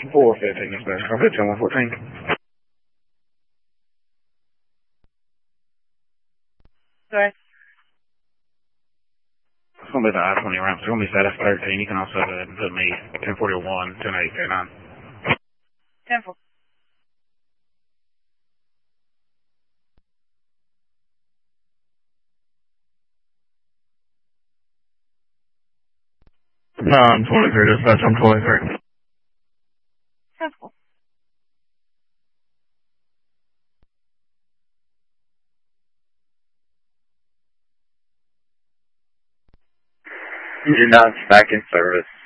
415 is better. I'll hit 114. Sorry. It's going to be the I-20 ramp. It's going to be set F13. You can also put me 1041, 108, 09. 10-4. No, I'm 23. Dispatch, I'm 23. 10-4. Engine 9 back in service.